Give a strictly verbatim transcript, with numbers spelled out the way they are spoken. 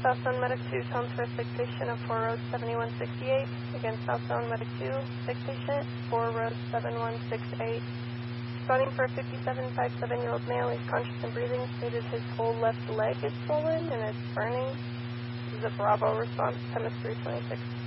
Southbound Medic two, comes for a sick patient of four road seventy-one sixty-eight. Again, Southbound Medic two, sick patient, four road seven one six eight. Responding for a fifty-seven, fifty-seven-year-old male. He's conscious and breathing. Stated his whole left leg is swollen and it's burning. This is a Bravo response, Chemist three twenty-six.